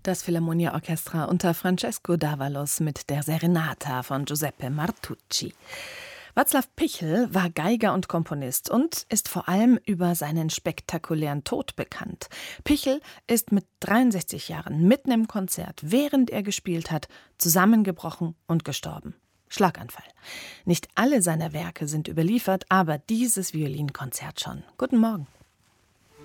Das Philharmonia Orchestra unter Francesco D'Avalos mit der Serenata von Giuseppe Martucci. Václav Pichel war Geiger und Komponist und ist vor allem über seinen spektakulären Tod bekannt. Pichel ist mit 63 Jahren mitten im Konzert, während er gespielt hat, zusammengebrochen und gestorben. Schlaganfall. Nicht alle seiner Werke sind überliefert, aber dieses Violinkonzert schon. Guten Morgen.